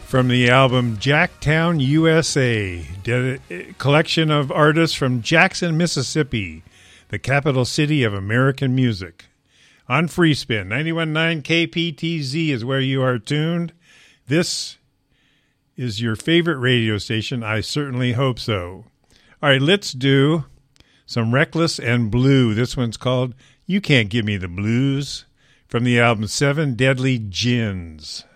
From the album Jacktown, USA, collection of artists from Jackson, Mississippi, the capital city of American music. On Freespin, 91.9 KPTZ is where you are tuned. This is your favorite radio station. I certainly hope so. All right, let's do some Reckless and Blue. This one's called You Can't Give Me the Blues, from the album Seven Deadly Gins.